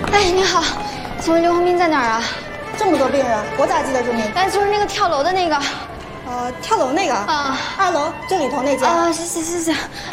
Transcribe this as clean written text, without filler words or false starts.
哎，你好，请问刘洪斌在哪儿啊？ 这么多病人，我咋记得住你？ 哎，就是那个跳楼的那个。 跳楼那个啊， 2楼这里头那间。 谢谢。